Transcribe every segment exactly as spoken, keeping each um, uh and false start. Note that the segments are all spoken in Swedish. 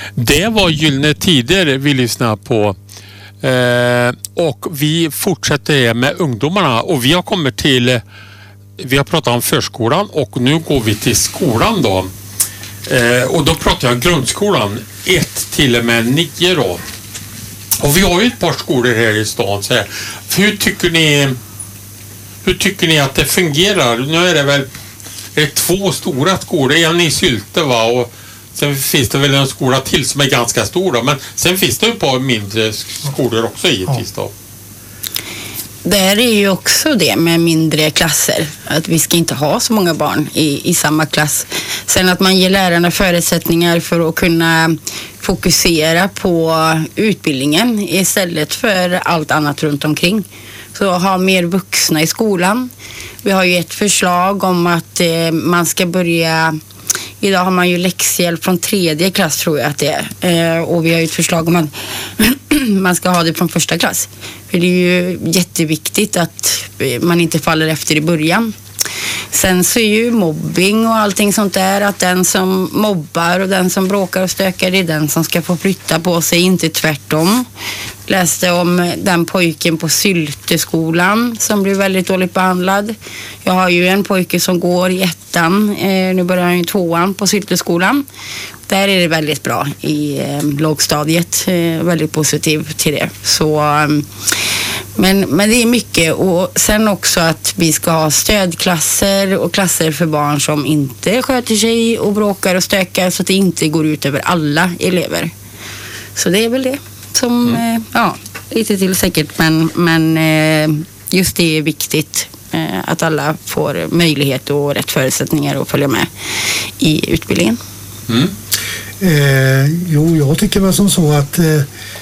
Det var Gyllene Tider vi lyssnar på. Eh, och vi fortsätter med ungdomarna. Och vi har kommit till... Vi har pratat om förskolan och nu går vi till skolan då. Eh, och då pratar jag grundskolan. Ett till och med nio då. Och vi har ju ett par skolor här i stan. Så här. Hur tycker ni... Hur tycker ni att det fungerar? Nu är det väl är det två stora skolor. En i Sylte, va? Och sen finns det väl en skola till som är ganska stor då. Men sen finns det ju ett par mindre skolor också givetvis då. Där är ju också det med mindre klasser. Att vi ska inte ha så många barn i, i samma klass. Sen att man ger lärarna förutsättningar för att kunna fokusera på utbildningen istället för allt annat runt omkring. Så ha mer vuxna i skolan. Vi har ju ett förslag om att eh, man ska börja... Idag har man ju läxhjälp från tredje klass tror jag att det är. Eh, och vi har ju ett förslag om att man ska ha det från första klass. För det är ju jätteviktigt att man inte faller efter i början. Sen så är ju mobbing och allting sånt där att den som mobbar och den som bråkar och stökar det är den som ska få flytta på sig, inte tvärtom. Läste om den pojken på Sylteskolan som blev väldigt dåligt behandlad. Jag har ju en pojke som går i ettan, eh, nu börjar han ju tvåan på Sylteskolan. Där är det väldigt bra i eh, lågstadiet, eh, väldigt positiv till det. Så... Eh, Men, men det är mycket, och sen också att vi ska ha stödklasser och klasser för barn som inte sköter sig och bråkar och stökar så att det inte går ut över alla elever. Så det är väl det som, mm. eh, ja, lite till säkert, men, men eh, just det är viktigt eh, att alla får möjlighet och rätt förutsättningar att följa med i utbildningen. Mm. Eh, jo, jag tycker väl som så att eh,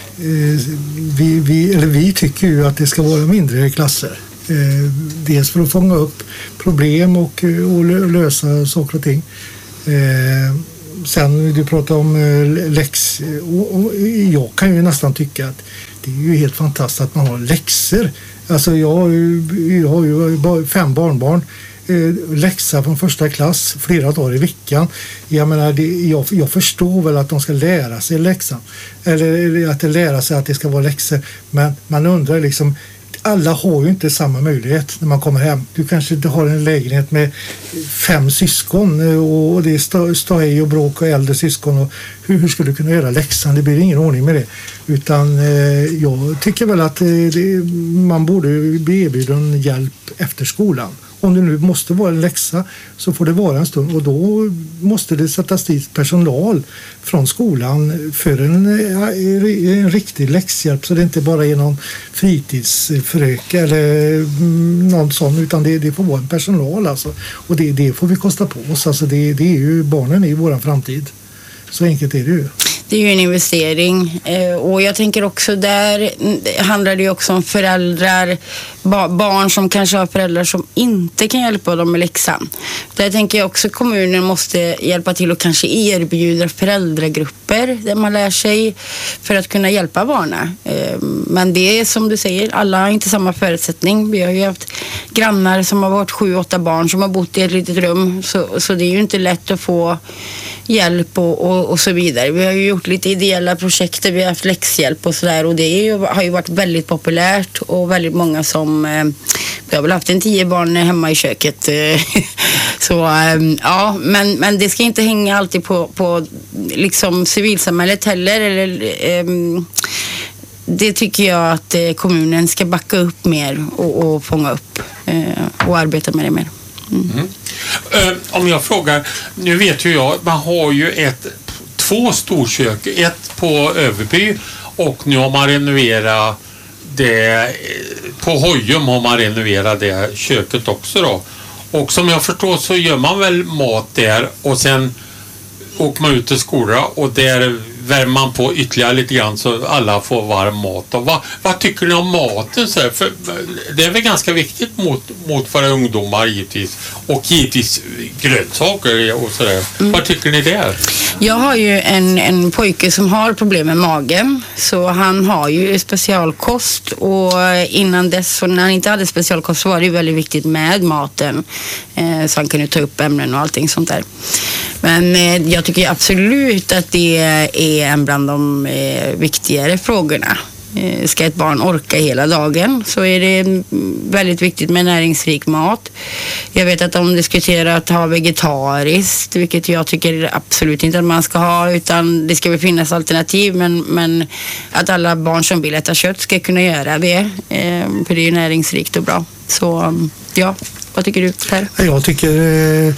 Vi, vi, eller vi tycker ju att det ska vara mindre klasser. Eh, dels för att fånga upp problem och, och lösa saker och ting. Eh, sen du pratar om eh, läx... Och, och jag kan ju nästan tycka att det är ju helt fantastiskt att man har läxor. Alltså jag har ju, jag har ju fem barnbarn. Läxa från första klass flera dagar i veckan. Jag menar, det, jag, jag förstår väl att de ska lära sig läxan. Eller att lära sig att det ska vara läxor. Men man undrar liksom, alla har ju inte samma möjlighet när man kommer hem. Du kanske inte har en lägenhet med fem syskon och det är ståhej och bråk och äldre syskon. Och hur, hur skulle du kunna göra läxan? Det blir ingen ordning med det. Utan eh, jag tycker väl att eh, det, man borde bli erbjuden hjälp efter skolan. Om det nu måste vara en läxa så får det vara en stund, och då måste det sättas dit personal från skolan för en, en riktig läxhjälp, så det inte bara är någon fritidsfröke eller någon sån, utan det, det får vara en personal alltså. Och det, det får vi kosta på oss, alltså det, det är ju, barnen i vår framtid. Så enkelt är det ju. Det är ju en investering, och jag tänker också där handlar det ju också om föräldrar, barn som kanske har föräldrar som inte kan hjälpa dem med läxan. Där tänker jag också att kommunen måste hjälpa till och kanske erbjuda föräldragrupper där man lär sig för att kunna hjälpa barnen. Men det är som du säger, alla har inte samma förutsättning. Vi har ju haft grannar som har varit sju, åtta barn som har bott i ett litet rum, så, så det är ju inte lätt att få hjälp och, och, och så vidare. Vi har ju gjort lite ideella projekt där vi har haft läxhjälp och sådär, och det är ju, har ju varit väldigt populärt och väldigt många som eh, vi har väl haft en tio barn hemma i köket så eh, ja, men, men det ska inte hänga alltid på, på liksom civilsamhället heller, eller eh, det tycker jag att eh, kommunen ska backa upp mer och, och fånga upp eh, och arbeta med det mer. Mm. Mm. Uh, om jag frågar, nu vet ju jag, man har ju ett, två storkök, ett på Överby och nu har man renoverat det, på Hojum har man renoverat det köket också då. Och som jag förstår så gör man väl mat där och sen åker man ut till skolan och där värmer man på ytterligare lite grann så alla får varm mat. Och vad, vad tycker ni om maten? Så här? För det är väl ganska viktigt mot, mot våra ungdomar givetvis. Och givetvis grönsaker och sådär. Mm. Vad tycker ni där? Jag har ju en, en pojke som har problem med magen. Så han har ju specialkost. Och innan dess, så när han inte hade specialkost, så var det väldigt viktigt med maten. Eh, så han kunde ta upp ämnen och allting sånt där. Men eh, jag tycker absolut att det är en bland de eh, viktigare frågorna. Eh, ska ett barn orka hela dagen så är det väldigt viktigt med näringsrik mat. Jag vet att de diskuterar att ha vegetariskt, vilket jag tycker absolut inte att man ska ha, utan det ska väl finnas alternativ, men, men att alla barn som vill äta kött ska kunna göra det, eh, för det är ju näringsrikt och bra. Så ja, vad tycker du, Per? Jag tycker eh,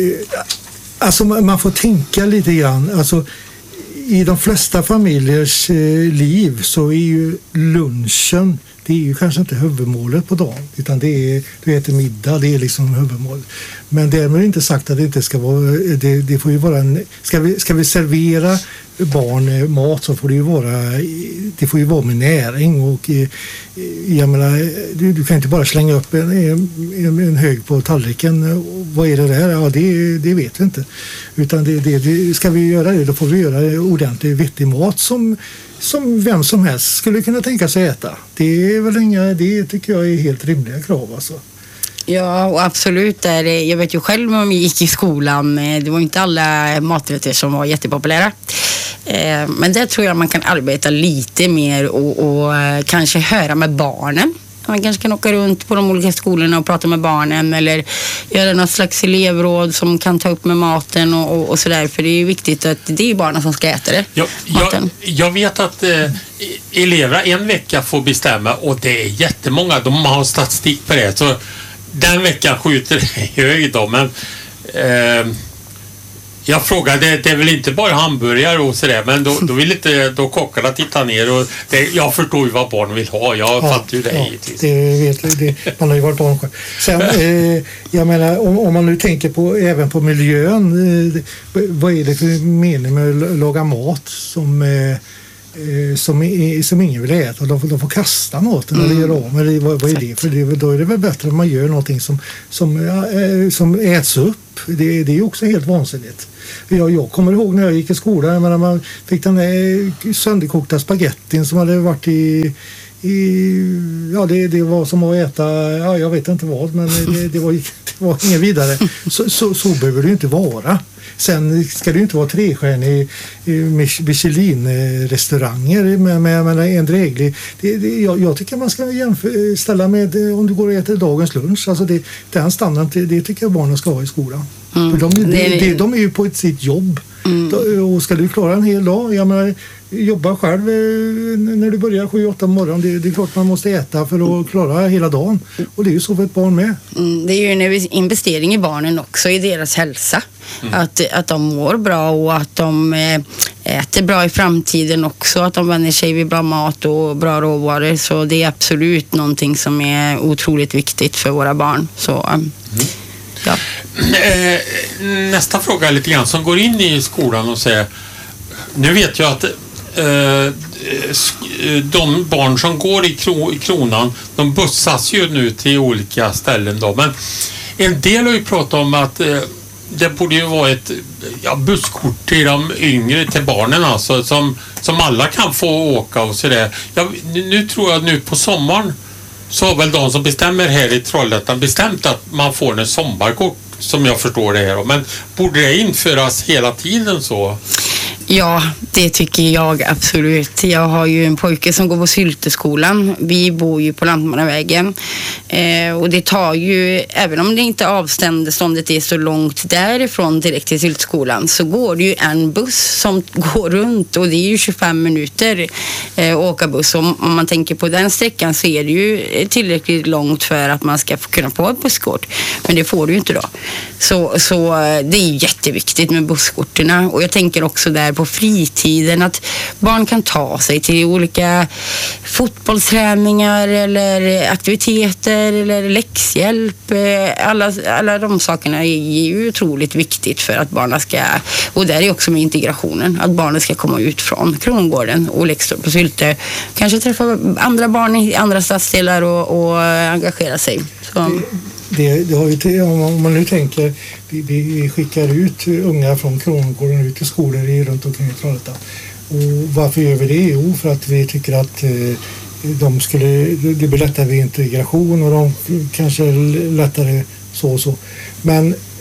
alltså man får tänka lite grann, alltså i de flesta familjers eh, liv så är ju lunchen, det är ju kanske inte huvudmålet på dagen, utan det är, du äter middag, det är liksom huvudmålet. Men därmed är inte sagt att det inte ska vara, det, det får ju vara en, ska vi, ska vi servera barn mat så får det ju vara, det får ju vara med näring, och jag menar, du, du kan inte bara slänga upp en, en, en hög på tallriken. Vad är det där? Ja, det, det vet vi inte. Utan det, det, det, ska vi göra det, då får vi göra ordentlig vettig mat som, som vem som helst skulle kunna tänka sig äta. Det är väl inga, det tycker jag är helt rimliga krav alltså. Ja, och absolut. Där, jag vet ju själv när jag gick i skolan, det var inte alla maträtter som var jättepopulära. Men där tror jag man kan arbeta lite mer och, och kanske höra med barnen. Man kanske kan åka runt på de olika skolorna och prata med barnen, eller göra något slags elevråd som kan ta upp med maten och, och, och sådär. För det är ju viktigt att det är barnen som ska äta det. Jag, jag, jag vet att eh, elever en vecka får bestämma, och det är jättemånga. De har statistik på det. Så den veckan skjuter det hög då, men eh, jag frågade, det är väl inte bara hamburgare och sådär, men då, då vill inte då kockarna titta ner, och det, jag förstår ju vad barn vill ha, jag ja, fattar ju det ja, givetvis. Det vet det, man har ju varit barn själv. Sen, eh, jag menar, om, om man nu tänker på, även på miljön, eh, vad är det för mening med att laga mat som eh, Som, som ingen vill äta, de får, de får kasta maten mm. eller göra om, eller vad, vad är det? För det, då är det väl bättre att man gör någonting som, som, äh, som äts upp. Det, det är ju också helt vansinnigt. Jag, jag kommer ihåg när jag gick i skolan, när man fick den där sönderkokta spagettin som hade varit i, i ja det, det var som att äta, ja jag vet inte vad, men det, det, var, det var inget vidare. Så, så, så behöver det ju inte vara. Sen ska det ju inte vara trestjärnig Michelin-restauranger med, med, med en dräglig. Det, det, jag, jag tycker man ska jämföra, ställa med om du går och äter dagens lunch. Alltså det, den standard, det, det tycker jag barnen ska ha i skolan. Mm. För de, de, de, de är ju på ett sitt jobb. Mm. Och ska du klara en hel dag, jag menar, jobba själv när du börjar sju åtta morgon, det, det är klart man måste äta för att klara hela dagen, och det är ju så för ett barn med. Mm, det är ju en investering i barnen också, i deras hälsa. Mm. Att, att de mår bra och att de äter bra i framtiden också, att de vänjer sig vid bra mat och bra råvaror, så det är absolut någonting som är otroligt viktigt för våra barn. Så mm. ja. Nästa fråga lite grann, som går in i skolan och säger, nu vet jag att eh, de barn som går i, kro, i kronan, de bussas ju nu till olika ställen då, men en del har ju pratat om att eh, det borde ju vara ett ja, busskort till de yngre, till barnen alltså, som, som alla kan få åka och sådär. Ja, nu tror jag nu på sommaren så har väl de som bestämmer här i Trollhättan bestämt att man får en sommarkort, som jag förstår det här. Men borde det införas hela tiden så? Ja, det tycker jag absolut. Jag har ju en pojke som går på Sylteskolan. Vi bor ju på Lantmannavägen. Eh, och det tar ju, även om det inte avståndet är så långt därifrån direkt till Sylteskolan, så går det ju en buss som går runt, och det är ju tjugofem minuter eh, att åka buss. Om, om man tänker på den sträckan så är det ju tillräckligt långt för att man ska kunna få ett busskort. Men det får du ju inte då. Så, så det är jätteviktigt med busskorterna. Och jag tänker också där på fritiden, att barn kan ta sig till olika fotbollsträningar eller aktiviteter eller läxhjälp. Alla, alla de sakerna är ju otroligt viktigt för att barnen ska, och där är också med integrationen, att barnen ska komma ut från Krongården och Läxtorp på Sylte, kanske träffa andra barn i andra stadsdelar och, och engagera sig. Så. Det, det har ju till, om man nu tänker, vi, vi skickar ut unga från Krongården ut till skolor i, runt omkring Trollhättan. Och varför gör vi det? Jo, för att vi tycker att eh, de skulle, det blir lättare vid integration, och de kanske lättare så och så. Men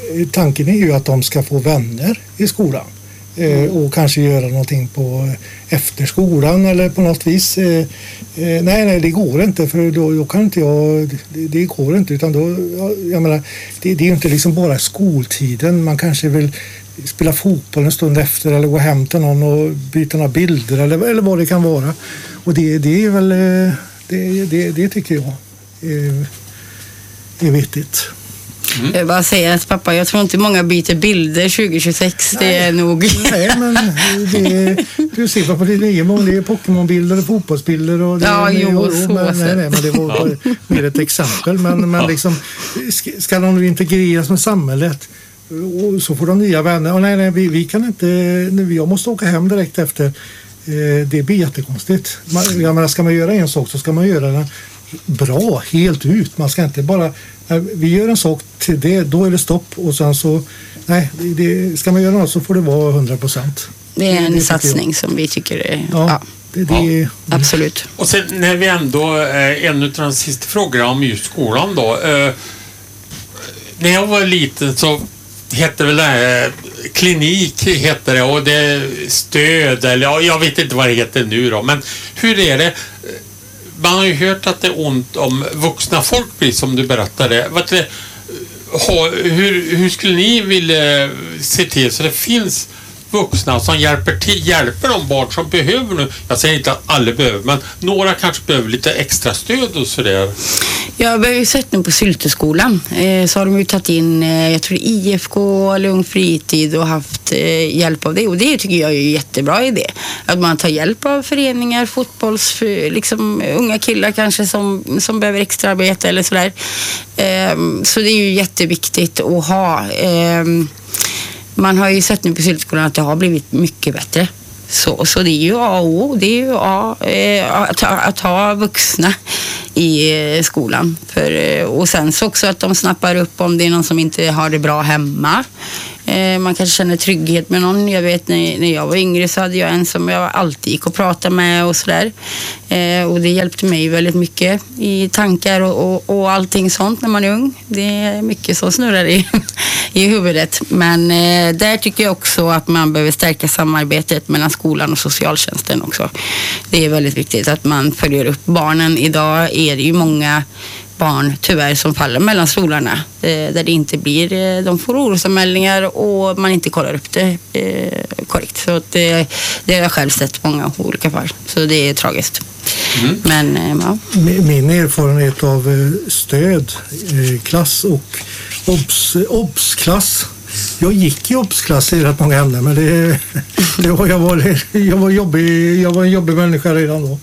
tanken är ju att de ska få vänner i skolan. Mm. Och kanske göra någonting på efter skolan eller på något vis. Eh, nej, nej, det går inte, för då, då kan inte jag, det, det går inte, utan då, jag menar, det, det är ju inte liksom bara skoltiden. Man kanske vill spela fotboll en stund efter eller gå hem till någon och byta några bilder eller, eller vad det kan vara. Och det, det är väl, det, det, det tycker jag är, är viktigt. Mm. Jag bara säger att pappa, jag tror inte många byter bilder tjugo tjugosex. Nej. Det är nog... Nej, men det, du ser på det, det är, det är Pokémon-bilder och fotbollsbilder. Och det, ja, jo, och så. Men, nej, nej, men det var bara mer ett exempel. Men, men liksom, ska de integreras med samhället och så får de nya vänner. Och nej, nej, vi, vi kan inte... Jag måste åka hem direkt efter. Det blir jättekonstigt. Jag menar, ska man göra en sak så ska man göra den bra, helt ut. Man ska inte bara... Vi gör en sak till det, då är det stopp. Och sen så... Nej, det, ska man göra något så får det vara hundra procent. Det är en det, det satsning som vi tycker är... Ja, ja. Det, det, ja. Mm. Absolut. Och sen när vi ändå... Eh, en av de sista frågorna om just skolan då. Eh, när jag var liten så hette väl det här, klinik heter det, och det är stöd eller ja, jag vet inte vad det heter nu då, men hur är det? Man har ju hört att det är ont om vuxna folk, precis som du berättade. Vad det, hur, hur skulle ni vilja se till så det finns vuxna som hjälper till, hjälper de barn som behöver nu? Jag säger inte att alla behöver, men några kanske behöver lite extra stöd och sådär. Jag har ju sett nu på Sylteskolan, eh, så har de ju tagit in, eh, jag tror I F K eller Ung Fritid och haft eh, hjälp av det. Och det tycker jag är en jättebra idé. Att man tar hjälp av föreningar, fotbolls, liksom unga killar kanske som, som behöver extra arbete eller sådär. Eh, så det är ju jätteviktigt att ha. Eh, man har ju sett nu på Sylteskolan att det har blivit mycket bättre. Så, så det är ju A och O, det är ju A, eh, att, att ha vuxna i eh, skolan. För, och sen så också att de snappar upp om det är någon som inte har det bra hemma. Eh, man kanske känner trygghet med någon. Jag vet när, när jag var yngre så hade jag en som jag alltid gick och pratade med och sådär. Eh, och det hjälpte mig väldigt mycket i tankar och, och, och allting sånt när man är ung. Det är mycket som snurrar i, i huvudet. Men eh, där tycker jag också att man behöver stärka samarbetet mellan skolan och socialtjänsten också. Det är väldigt viktigt att man följer upp barnen. Idag är det ju många barn tyvärr som faller mellan stolarna eh, där det inte blir, eh, de får orosanmälningar och man inte kollar upp det eh, korrekt. Så att, eh, det har jag själv sett många olika fall. Så det är tragiskt. Mm. Men, eh, ja. Min erfarenhet av eh, stöd, eh, klass och obs, obs-klass. Jag gick i obs-klass i rätt många ämnen, men det, det var, jag, var, jag, var jobbig, jag var en jobbig människa redan då.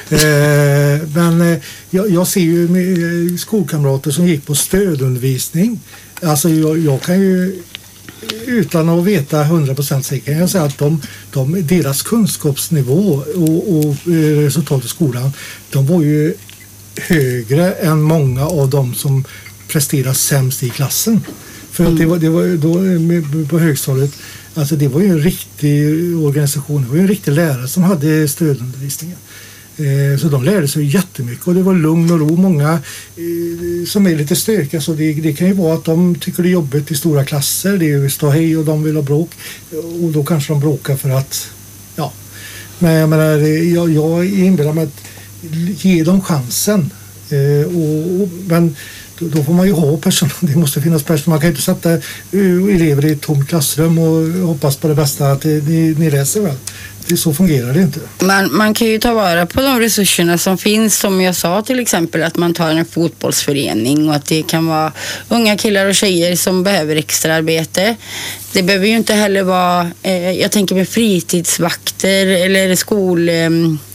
Eh, men eh, jag, jag ser ju med skolkamrater som gick på stödundervisning. Alltså jag, jag kan ju utan att veta hundra procent säkert kan jag säga att de, de, deras kunskapsnivå och, och resultat i skolan, de var ju högre än många av dem som presterar sämst i klassen. För att det var, det var då med, på högstadiet, alltså det var ju en riktig organisation, det var ju en riktig lärare som hade stödundervisningen. Eh, så de lärde sig jättemycket och det var lugn och ro. Många eh, som är lite stökiga, så det, det kan ju vara att de tycker det är jobbigt i stora klasser, det är ju stå hej och de vill ha bråk och då kanske de bråkar för att, ja. Men jag menar, jag, jag inbillar mig att ge dem chansen eh, och, och, men då, då får man ju ha personal, det måste finnas personal, man kan inte sätta uh, elever i ett tomt klassrum och hoppas på det bästa att ni, ni läser väl. Det, så fungerar det inte. Man, man kan ju ta vara på de resurserna som finns, som jag sa till exempel att man tar en fotbollsförening och att det kan vara unga killar och tjejer som behöver extra arbete. Det behöver ju inte heller vara, eh, jag tänker med fritidsvakter eller skol... Eh,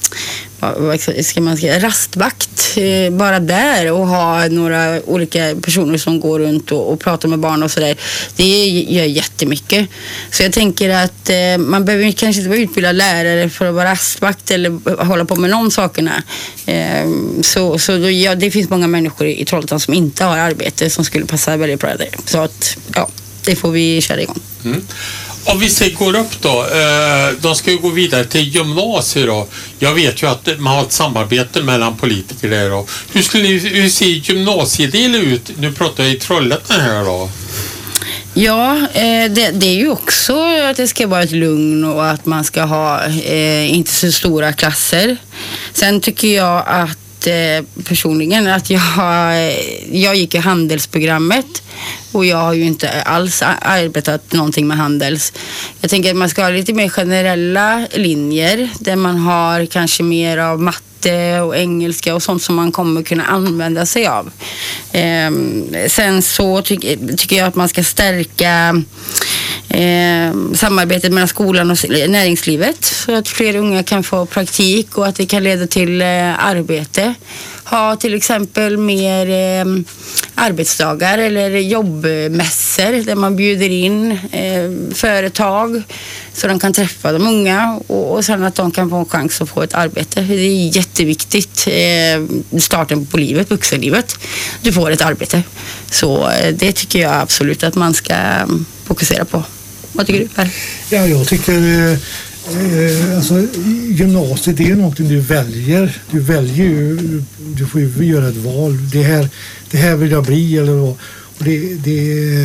vad ska man säga, rastvakt eh, bara där och ha några olika personer som går runt och, och pratar med barn och sådär. Det gör jättemycket. Så jag tänker att eh, man behöver kanske inte vara utbildad lärare för att vara rastvakt eller hålla på med de sakerna. Eh, så så då, ja, det finns många människor i, i Trollhättan som inte har arbete som skulle passa väldigt bra där. Så att ja, det får vi köra igång. Mm. Om vi går upp då, de ska ju gå vidare till gymnasiet då. Jag vet ju att man har ett samarbete mellan politiker där då. Hur skulle ni, hur ser gymnasiedelen ut? Nu pratar jag i Trollhättan här då. Ja, eh, det, det är ju också att det ska vara ett lugn och att man ska ha eh, inte så stora klasser. Sen tycker jag att eh, personligen att jag, jag gick i handelsprogrammet och jag har ju inte alls arbetat någonting med handels. Jag tänker att man ska ha lite mer generella linjer där man har kanske mer av matte och engelska och sånt som man kommer kunna använda sig av. Eh, sen så ty- tycker jag att man ska stärka eh, samarbetet mellan skolan och näringslivet så att fler unga kan få praktik och att det kan leda till eh, arbete. Ha till exempel mer eh, arbetsdagar eller jobbmässor där man bjuder in eh, företag så de kan träffa de unga och, och sen att de kan få en chans att få ett arbete. Det är jätteviktigt. Eh, starten på livet, vuxenlivet. Du får ett arbete. Så eh, det tycker jag absolut att man ska fokusera på. Vad tycker du, Per? Ja, jag tycker eh, alltså, gymnasiet är någonting du väljer. Du väljer ju, du får ju göra ett val. Det här, det här vill jag bli eller vad. Och det, det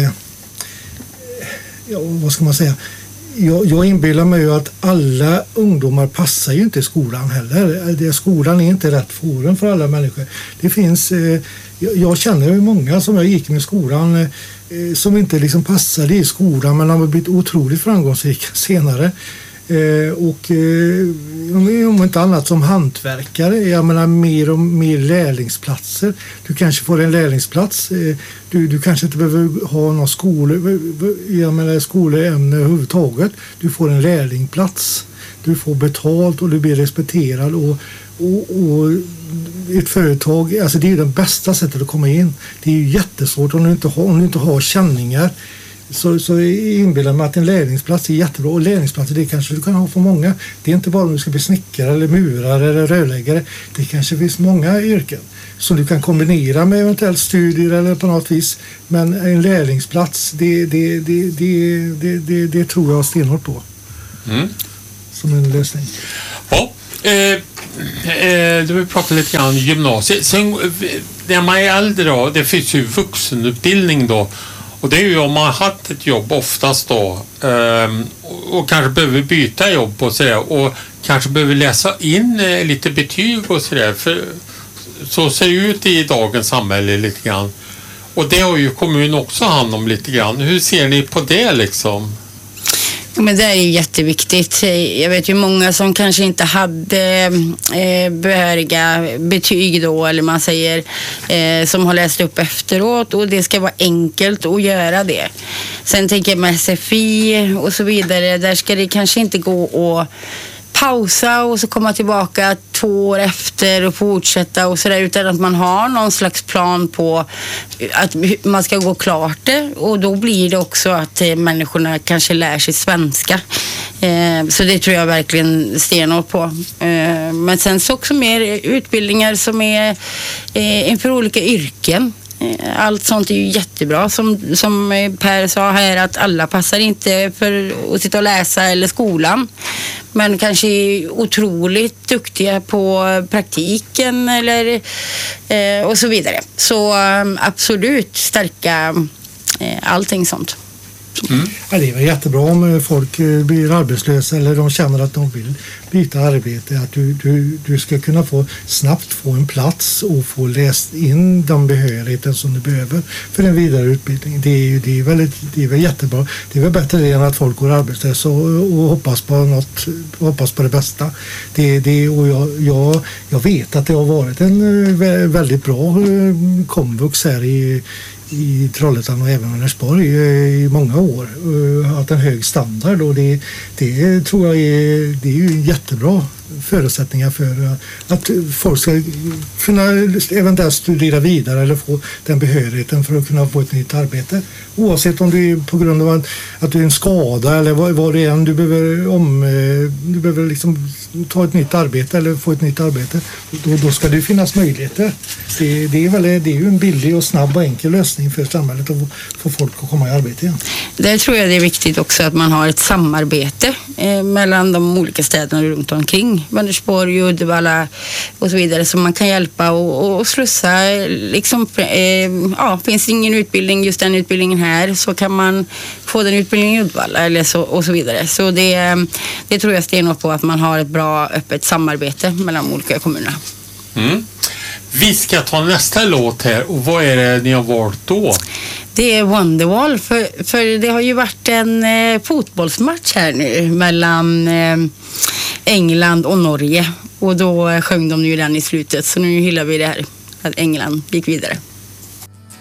ja, vad ska man säga? Jag, jag inbillar mig ju att alla ungdomar passar ju inte i skolan heller. Det, skolan är inte rätt forum för alla människor. Det finns, eh, jag, jag känner ju många som jag gick med i skolan eh, som inte liksom passade i skolan men har blivit otroligt framgångsrika senare. Eh, och eh, om inte annat som hantverkare, jag menar mer och mer lärlingsplatser. Du kanske får en lärlingsplats. Eh, du, du kanske inte behöver ha någon skola, jag menar skolämne överhuvudtaget. Du får en lärlingplats. Du får betalt och du blir respekterad och, och, och ett företag, alltså det är det bästa sättet att komma in. Det är ju jättesvårt om du inte har, om du inte har känningar. Så, så inbillar mig att en lärlingsplats är jättebra och lärlingsplatser det kanske du kan ha för många. Det är inte bara om du ska bli snickare eller murare eller rörläggare. Det kanske finns många yrken som du kan kombinera med eventuellt studier eller på något vis. Men en lärlingsplats det, det, det, det, det, det, det tror jag stenhårt på mm. som en lösning. Ja, eh, eh, du vill prata lite grann om gymnasiet. Sen när man är äldre då, det finns ju vuxenutbildning då. Och det är ju om man har haft ett jobb oftast då um, och, och kanske behöver byta jobb och sådär och kanske behöver läsa in eh, lite betyg och sådär. För så ser det ut i dagens samhälle lite grann. Och det har ju kommunen också hand om lite grann. Hur ser ni på det liksom? Men det är ju jätteviktigt. Jag vet ju många som kanske inte hade eh, behöriga betyg då, eller man säger eh, som har läst upp efteråt och det ska vara enkelt att göra det. Sen tänker jag med S F I och så vidare, där ska det kanske inte gå att pausa och så komma tillbaka två år efter och fortsätta och sådär, utan att man har någon slags plan på att man ska gå klart det och då blir det också att människorna kanske lär sig svenska. Eh, så det tror jag verkligen stenhårt på. Eh, men sen så också mer utbildningar som är eh, inför olika yrken. Allt sånt är ju jättebra som, som Per sa här, att alla passar inte för att sitta och läsa eller skolan, men kanske är otroligt duktiga på praktiken eller eh, och så vidare. Så absolut stärka eh, allting sånt. Mm. Ja, det är väl jättebra om folk blir arbetslösa eller de känner att de vill byta arbete, att du, du, du ska kunna få snabbt få en plats och få läst in de behörigheten som du behöver för en vidare utbildning. Det är, det är, väldigt, det är väl jättebra. Det är väl bättre än att folk går arbetslösa och, och hoppas på något, hoppas på det bästa. Det, det, och jag, jag, jag vet att det har varit en väldigt bra komvux här i i Trollhättan och även Vänersborg i många år, haft en hög standard och det, det tror jag är, det är ju jättebra förutsättningar för att folk ska kunna eventuellt studera vidare eller få den behörigheten för att kunna få ett nytt arbete. Oavsett om det är på grund av att, att du är en skada eller vad, vad det är du behöver, om, du behöver liksom ta ett nytt arbete eller få ett nytt arbete, då, då ska det finnas möjligheter. Det, det, är väl, det är ju en billig och snabb och enkel lösning för samhället att få folk att komma i arbete igen. Där tror jag det är viktigt också att man har ett samarbete eh, mellan de olika städerna runt omkring. Vänersborg, Uddevalla och så vidare, som man kan hjälpa och, och slussa liksom, eh, ja, finns det ingen utbildning, just den utbildningen här så kan man få den utbildningen i Uddevalla eller så, och så vidare. Så det, det tror jag stenhårt på, att man har ett bra öppet samarbete mellan de olika kommunerna. Mm. Vi ska ta nästa låt här, och vad är det ni har valt då? Det är Wonderwall, för, för det har ju varit en eh, fotbollsmatch här nu mellan eh, England och Norge, och då sjöng de ju den i slutet, så nu hyllar vi det här, att England gick vidare.